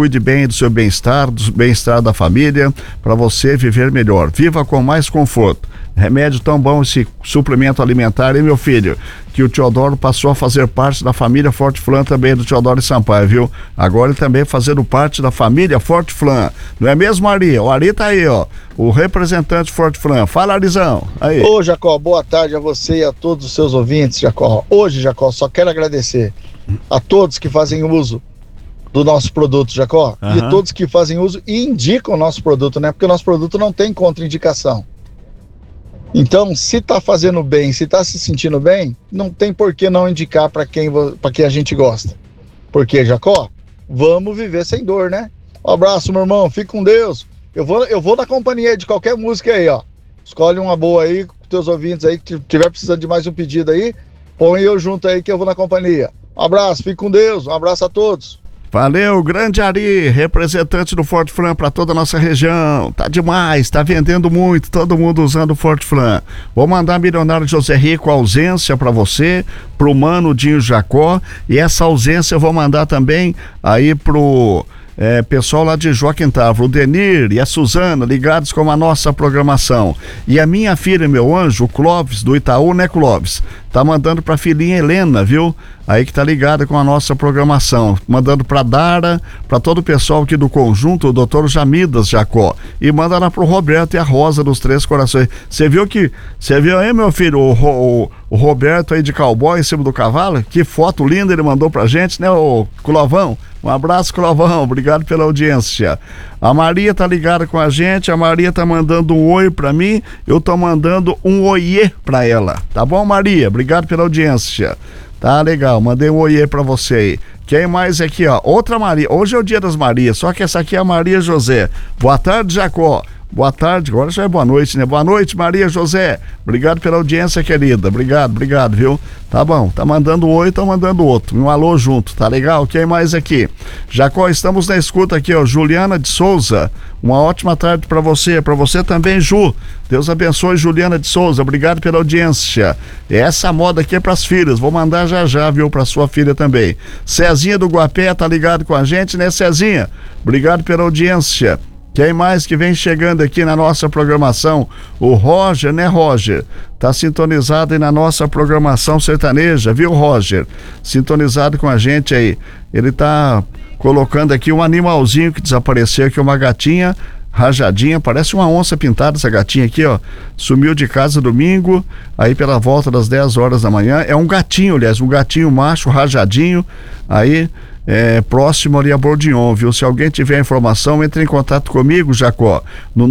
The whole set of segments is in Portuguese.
cuide bem do seu bem-estar, do bem-estar da família, para você viver melhor. Viva com mais conforto. Remédio tão bom esse suplemento alimentar, hein, meu filho? Que o Teodoro passou a fazer parte da família Forte Flan também, do Teodoro e Sampaio, viu? Agora ele também fazendo parte da família Forte Flan. Não é mesmo, Ari? O Ari tá aí, ó. O representante Forte Flan. Fala, Arizão. Aí. Ô, Jacó, boa tarde a você e a todos os seus ouvintes, Jacó. Hoje, Jacó, só quero agradecer a todos que fazem uso do nosso produto, Jacó. E a todos que fazem uso e indicam o nosso produto, né? Porque o nosso produto não tem contraindicação. Então, se tá fazendo bem, se tá se sentindo bem, não tem por que não indicar para quem a gente gosta. Porque, Jacó, vamos viver sem dor, né? Um abraço, meu irmão, fique com Deus. Eu vou na companhia de qualquer música aí, ó. Escolhe uma boa aí, com teus ouvintes aí, que tiver precisando de mais um pedido aí, põe eu junto aí que eu vou na companhia. Um abraço, fique com Deus, um abraço a todos. Valeu, grande Ari, representante do Forte Flan para toda a nossa região. Tá demais, tá vendendo muito, todo mundo usando o Forte Flan. Vou mandar Milionário José Rico ausência para você, pro Mano Dinho Jacó, e essa ausência eu vou mandar também aí pro pessoal lá de Joaquim Távora, o Denir e a Suzana, ligados com a nossa programação. E a minha filha, meu anjo, o Clóvis, do Itaú, né, Clóvis? Tá mandando pra filhinha Helena, viu? Aí que tá ligada com a nossa programação. Mandando pra Dara, pra todo o pessoal aqui do conjunto, o doutor Jamidas Jacó. E manda lá pro Roberto e a Rosa dos Três Corações. Você viu aí, meu filho, o Roberto aí de cowboy em cima do cavalo? Que foto linda ele mandou pra gente, né, o Clovão? Um abraço, Clovão, obrigado pela audiência. A Maria tá ligada com a gente, a Maria tá mandando um oi pra mim, eu tô mandando um oiê pra ela, tá bom, Maria? Obrigado pela audiência. Tá legal, mandei um oiê pra você aí. Quem mais aqui, ó? Outra Maria, hoje é o dia das Marias, só que essa aqui é a Maria José. Boa tarde, Jacó. Boa tarde, agora já é boa noite, né? Boa noite, Maria José. Obrigado pela audiência, querida. Obrigado, viu? Tá bom, tá mandando um oi, tá mandando outro. Um alô junto, tá legal? Quem mais aqui? Jacó, estamos na escuta aqui, ó. Juliana de Souza. Uma ótima tarde pra você também, Ju. Deus abençoe, Juliana de Souza. Obrigado pela audiência. Essa moda aqui é pras filhas. Vou mandar já, viu? Pra sua filha também. Cezinha do Guapé tá ligado com a gente, né, Cezinha? Obrigado pela audiência. Quem mais que vem chegando aqui na nossa programação? O Roger, né, Roger? Tá sintonizado aí na nossa programação sertaneja, viu, Roger? Sintonizado com a gente aí. Ele tá colocando aqui um animalzinho que desapareceu aqui, uma gatinha rajadinha, parece uma onça pintada essa gatinha aqui, ó. Sumiu de casa domingo, aí pela volta das 10 horas da manhã. É um gatinho, aliás, um gatinho macho rajadinho, aí próximo ali a Bordignon, viu? Se alguém tiver informação, entre em contato comigo, Jacó, no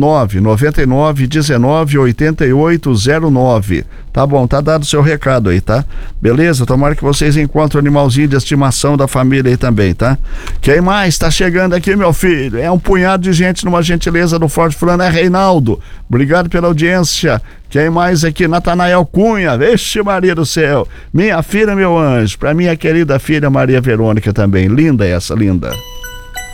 999-19-8809. Tá bom, tá dado o seu recado aí, tá? Beleza? Tomara que vocês encontrem o animalzinho de estimação da família aí também, tá? Quem mais tá chegando aqui, meu filho? É um punhado de gente numa gentileza do Forte Flan, é Reinaldo. Obrigado pela audiência. Quem mais aqui? Natanael Cunha. Vixe, Maria do céu. Minha filha, meu anjo. Pra minha querida filha Maria Verônica também. Linda essa, linda.